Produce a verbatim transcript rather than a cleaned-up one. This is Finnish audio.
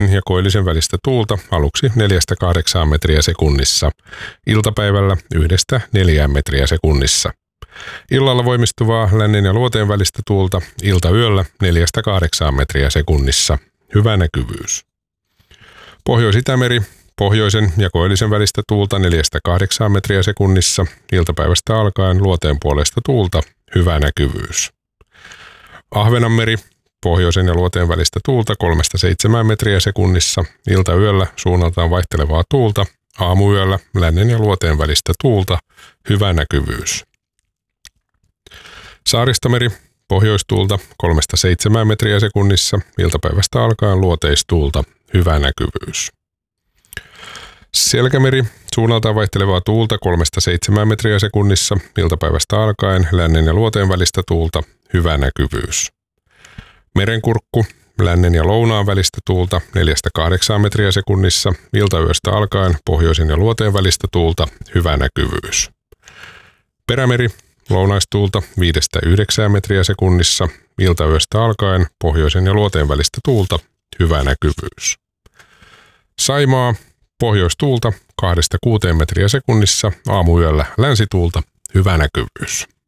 ja koillisen välistä tuulta aluksi neljästä kahdeksaan metriä sekunnissa, iltapäivällä yhdestä neljään metriä sekunnissa. Illalla voimistuvaa lännen ja luoteen välistä tuulta iltayöllä neljästä kahdeksaan metriä sekunnissa. Hyvä näkyvyys. Pohjois-Itämeri, pohjoisen ja koillisen välistä tuulta neljästä kahdeksaan metriä sekunnissa, iltapäivästä alkaen luoteen puolesta tuulta. Hyvä näkyvyys. Ahvenanmeri, pohjoisen ja luoteen välistä tuulta kolmesta seitsemään metriä sekunnissa, iltayöllä suunnaltaan vaihtelevaa tuulta, aamuyöllä lännen ja luoteen välistä tuulta. Hyvä näkyvyys. Saaristomeri, pohjoistuulta kolmesta seitsemään metriä sekunnissa, iltapäivästä alkaen luoteistuulta. Hyvä näkyvyys. Selkämeri, suunnaltaan vaihtelevaa tuulta kolmesta seitsemään metriä sekunnissa, iltapäivästä alkaen lännen ja luoteen välistä tuulta. Hyvä näkyvyys. Merenkurkku, lännen ja lounaan välistä tuulta neljästä kahdeksaan metriä sekunnissa, iltayöstä alkaen pohjoisen ja luoteen välistä tuulta. Hyvä näkyvyys. Perämeri, lounaistuulta viidestä yhdeksään metriä sekunnissa, iltayöstä alkaen pohjoisen ja luoteen välistä tuulta. Hyvä näkyvyys. Saimaa, pohjoistuulta kahdesta kuuteen metriä sekunnissa, aamuyöllä länsituulta. Hyvä näkyvyys.